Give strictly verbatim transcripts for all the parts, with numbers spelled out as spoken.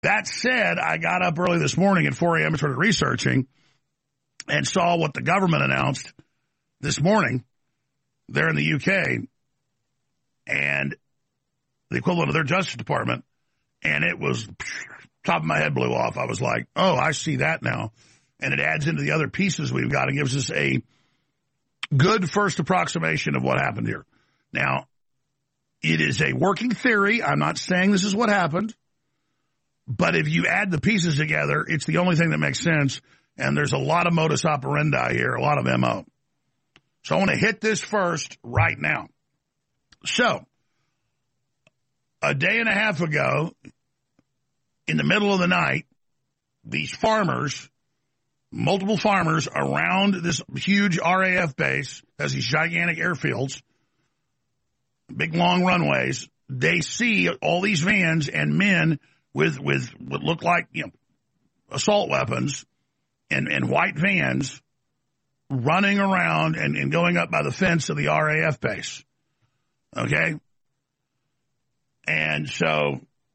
That said, I got up early this morning at four a.m. and started researching and saw what the government announced this morning there in the U K and the equivalent of their Justice Department. And it was, top of my head blew off. I was like, oh, I see that now. And it adds into the other pieces we've got and gives us a good first approximation of what happened here. Now, it is a working theory. I'm not saying this is what happened. But if you add the pieces together, it's the only thing that makes sense. And there's a lot of modus operandi here, a lot of M O. So I want to hit this first right now. So, a day and a half ago, in the middle of the night, these farmers, multiple farmers around this huge R A F base, has these gigantic airfields, big long runways, they see all these vans and men with with what look like, you know, assault weapons and, and white vans running around and, and going up by the fence of the R A F base. Okay? And so,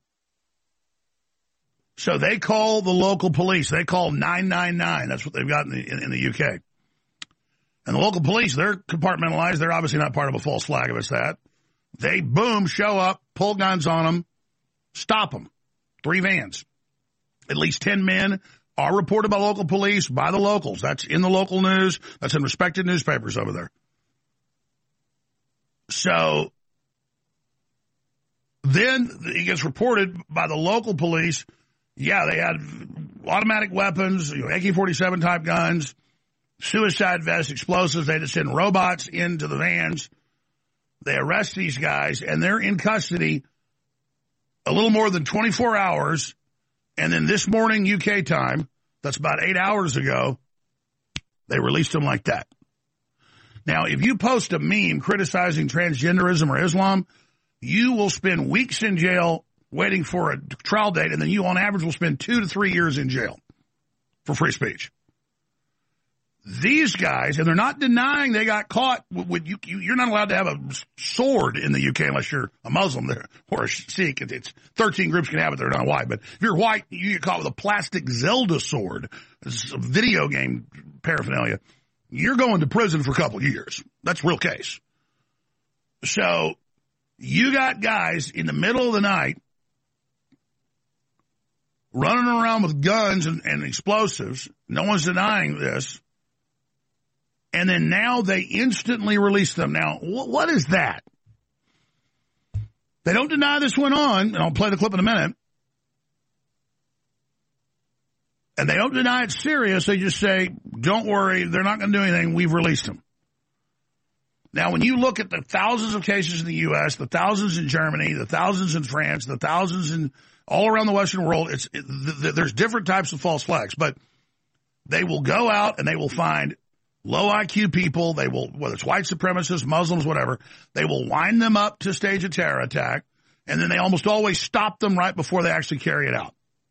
so they call the local police. They call nine nine nine. That's what they've got in the, in, in the U K. And the local police, they're compartmentalized. They're obviously not part of a false flag if it's that. They, boom, show up, pull guns on them, stop them. Three vans. At least ten men are reported by local police, by the locals. That's in the local news. That's in respected newspapers over there. So then it gets reported by the local police, yeah, they had automatic weapons, you know, A K forty-seven type guns, suicide vests, explosives. They just send robots into the vans. They arrest these guys, and they're in custody a little more than twenty-four hours, and then this morning U K time, that's about eight hours ago, they released them like that. Now, if you post a meme criticizing transgenderism or Islam, you will spend weeks in jail waiting for a trial date, and then you, on average, will spend two to three years in jail for free speech. These guys, and they're not denying they got caught with, with you, you, you're not allowed to have a sword in the U K unless you're a Muslim there or a Sikh. It's thirteen groups can have it. They're not white. But if you're white, you get caught with a plastic Zelda sword. It's a video game paraphernalia. You're going to prison for a couple of years. That's a real case. So you got guys in the middle of the night running around with guns and, and explosives. No one's denying this. And then now they instantly release them. Now, wh- what is that? They don't deny this went on, and I'll play the clip in a minute. And they don't deny it's serious. They just say, don't worry, they're not going to do anything. We've released them. Now, when you look at the thousands of cases in the U S, the thousands in Germany, the thousands in France, the thousands in all around the Western world, it's it, th- th- there's different types of false flags. But they will go out and they will find low I Q people. They will, whether it's white supremacists, Muslims, whatever, they will wind them up to stage a terror attack, and then they almost always stop them right before they actually carry it out.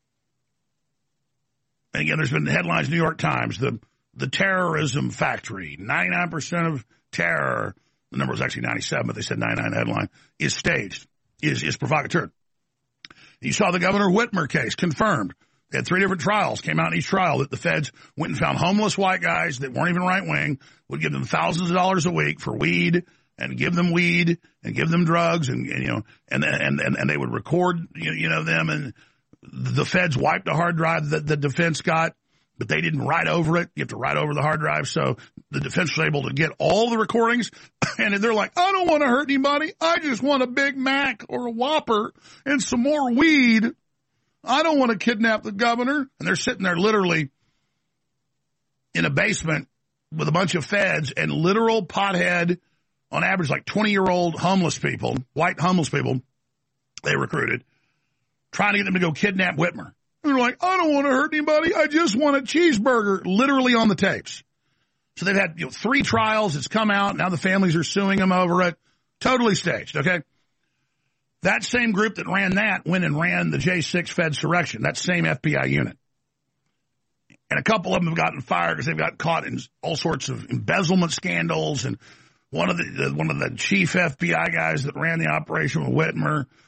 And again, there's been headlines, New York Times, the the terrorism factory, ninety-nine percent of terror, the number was actually ninety-seven, but they said ninety-nine headline, is staged, is, is provocateur. You saw the Governor Whitmer case confirmed. They had three different trials, came out in each trial that the feds went and found homeless white guys that weren't even right-wing, would give them thousands of dollars a week for weed, and give them weed, and give them drugs, and, and you know, and, and, and, and they would record, you, you know, them, and the feds wiped the hard drive that the defense got, but they didn't write over it. You have to write over the hard drive, so the defense was able to get all the recordings, and they're like, I don't want to hurt anybody. I just want a Big Mac or a Whopper and some more weed. I don't want to kidnap the governor. And they're sitting there literally in a basement with a bunch of feds and literal pothead, on average like twenty-year-old homeless people, white homeless people they recruited, trying to get them to go kidnap Whitmer. And they're like, I don't want to hurt anybody. I just want a cheeseburger, literally on the tapes. So they've had, you know, three trials. It's come out. Now the families are suing them over it. Totally staged, okay? That same group that ran that went and ran the J six Fedsurrection, that same F B I unit. And a couple of them have gotten fired because they've got caught in all sorts of embezzlement scandals. And one of the one of the chief F B I guys that ran the operation with Whitmer,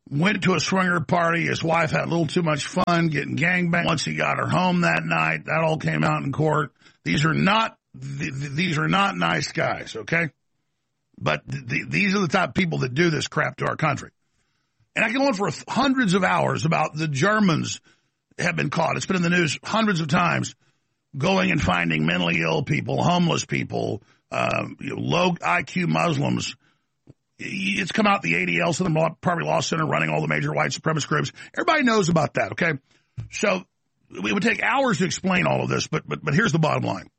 went to a swinger party. His wife had a little too much fun getting gangbanged. Once he got her home that night, that all came out in court. These are not th- th- these are not nice guys, okay? But th- th- these are the type of people that do this crap to our country. And I can go on for hundreds of hours about the Germans have been caught. It's been in the news hundreds of times, going and finding mentally ill people, homeless people, um, you know, low I Q Muslims. It's come out the A D L, Southern Poverty Law Center, running all the major white supremacist groups. Everybody knows about that, okay? So it would take hours to explain all of this, but but but here's the bottom line.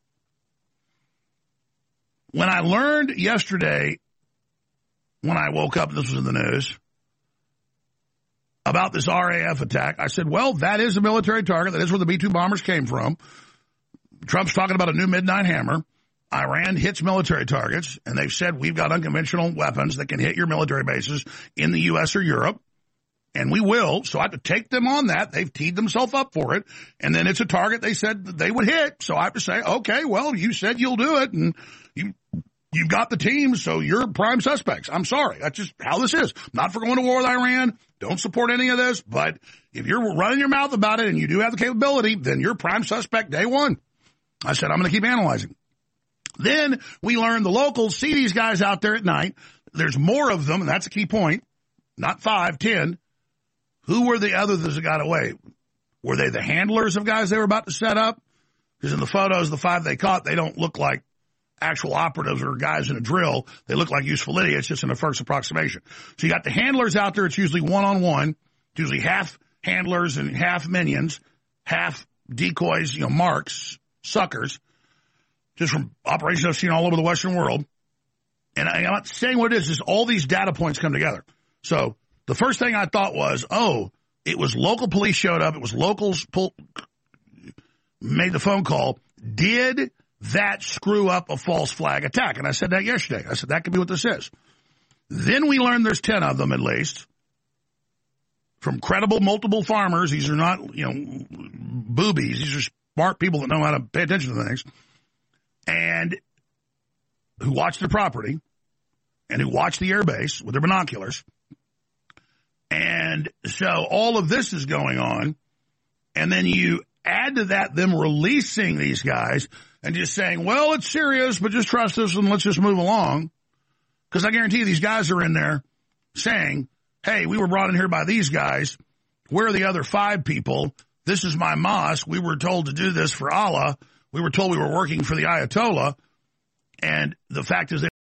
When I learned yesterday, when I woke up, this was in the news, about this R A F attack, I said, well, that is a military target. That is where the B two bombers came from. Trump's talking about a new midnight hammer. Iran hits military targets, and they've said we've got unconventional weapons that can hit your military bases in the U S or Europe, and we will. So I have to take them on that. They've teed themselves up for it, and then it's a target they said that they would hit. So I have to say, okay, well, you said you'll do it, and you, you've got the team, so you're prime suspects. I'm sorry. That's just how this is. Not for going to war with Iran. Don't support any of this, but if you're running your mouth about it and you do have the capability, then you're prime suspect day one. I said, I'm going to keep analyzing. Then we learned the locals see these guys out there at night. There's more of them, and that's a key point. Not five, ten. Who were the others that got away? Were they the handlers of guys they were about to set up? Because in the photos, the five they caught, they don't look like actual operatives or guys in a drill. They look like useful idiots, just in a first approximation. So you got the handlers out there. It's usually one-on-one. It's usually half handlers and half minions, half decoys, you know, marks, suckers, just from operations I've seen all over the Western world. And I, I'm not saying what it is, just all these data points come together. So the first thing I thought was, oh, it was local police showed up. It was locals pull, made the phone call. Did that screw up a false flag attack? And I said that yesterday. I said that could be what this is. Then we learned there's ten of them at least from credible multiple farmers. These are not, you know, boobies. These are smart people that know how to pay attention to things and who watch their property and who watch the airbase with their binoculars. And so all of this is going on. And then you add to that them releasing these guys and just saying, well, it's serious, but just trust us and let's just move along. Because I guarantee you these guys are in there saying, hey, we were brought in here by these guys. Where are the other five people? This is my mosque. We were told to do this for Allah. We were told we were working for the Ayatollah. And the fact is, they